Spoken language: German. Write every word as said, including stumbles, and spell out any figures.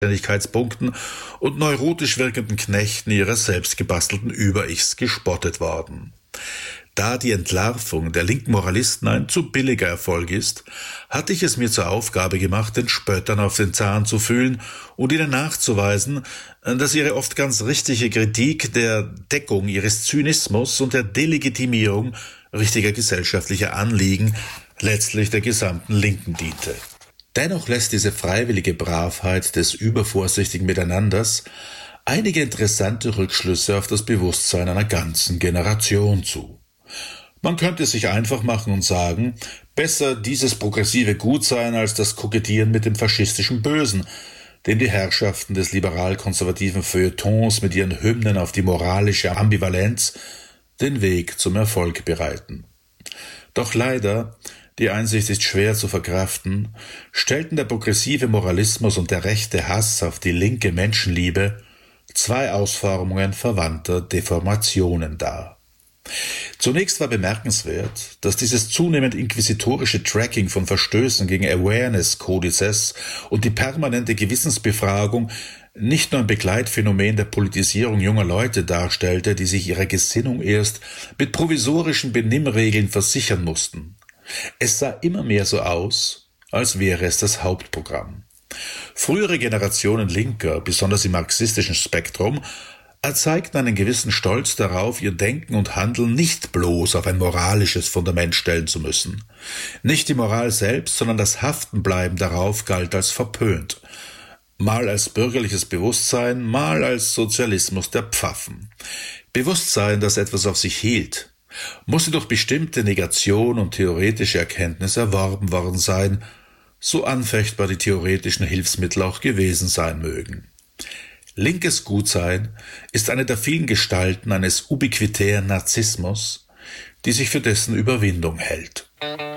Selbstständigkeitspunkten und neurotisch wirkenden Knechten ihres selbstgebastelten Über-Ichs gespottet worden. Da die Entlarvung der linken Moralisten ein zu billiger Erfolg ist, hatte ich es mir zur Aufgabe gemacht, den Spöttern auf den Zahn zu fühlen und ihnen nachzuweisen, dass ihre oft ganz richtige Kritik der Deckung ihres Zynismus und der Delegitimierung richtiger gesellschaftlicher Anliegen letztlich der gesamten Linken diente. Dennoch lässt diese freiwillige Bravheit des übervorsichtigen Miteinanders einige interessante Rückschlüsse auf das Bewusstsein einer ganzen Generation zu. Man könnte es sich einfach machen und sagen, besser dieses progressive Gutsein als das Kokettieren mit dem faschistischen Bösen, dem die Herrschaften des liberal-konservativen Feuilletons mit ihren Hymnen auf die moralische Ambivalenz den Weg zum Erfolg bereiten. Doch leider, die Einsicht ist schwer zu verkraften, stellten der progressive Moralismus und der rechte Hass auf die linke Menschenliebe zwei Ausformungen verwandter Deformationen dar. Zunächst war bemerkenswert, dass dieses zunehmend inquisitorische Tracking von Verstößen gegen Awareness-Kodizes und die permanente Gewissensbefragung nicht nur ein Begleitphänomen der Politisierung junger Leute darstellte, die sich ihrer Gesinnung erst mit provisorischen Benimmregeln versichern mussten. Es sah immer mehr so aus, als wäre es das Hauptprogramm. Frühere Generationen Linker, besonders im marxistischen Spektrum, erzeigten einen gewissen Stolz darauf, ihr Denken und Handeln nicht bloß auf ein moralisches Fundament stellen zu müssen. Nicht die Moral selbst, sondern das Haftenbleiben darauf galt als verpönt. Mal als bürgerliches Bewusstsein, mal als Sozialismus der Pfaffen. Bewusstsein, das etwas auf sich hielt, musste durch bestimmte Negation und theoretische Erkenntnis erworben worden sein, so anfechtbar die theoretischen Hilfsmittel auch gewesen sein mögen. Linkes Gutsein ist eine der vielen Gestalten eines ubiquitären Narzissmus, die sich für dessen Überwindung hält.